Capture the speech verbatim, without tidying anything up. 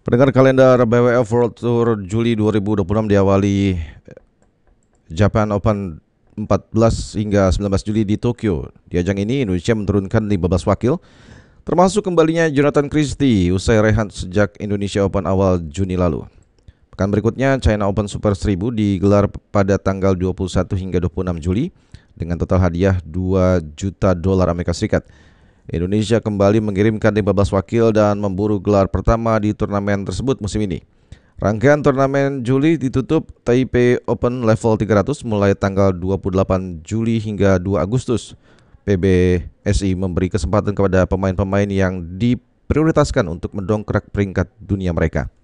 Pendengar, kalender B W F World Tour Juli dua ribu dua puluh enam diawali Japan Open empat belas hingga sembilan belas Juli di Tokyo. Di ajang ini Indonesia menurunkan lima belas wakil, termasuk kembalinya Jonathan Christie usai rehat sejak Indonesia Open awal Juni lalu. Pekan berikutnya China Open Super seribu digelar pada tanggal dua puluh satu hingga dua puluh enam Juli dengan total hadiah dua juta dolar Amerika Serikat. Indonesia kembali mengirimkan lima belas wakil dan memburu gelar pertama di turnamen tersebut musim ini. Rangkaian turnamen Juli ditutup Taipei Open level tiga ratus mulai tanggal dua puluh delapan Juli hingga dua Agustus. P B S I memberi kesempatan kepada pemain-pemain yang diprioritaskan untuk mendongkrak peringkat dunia mereka.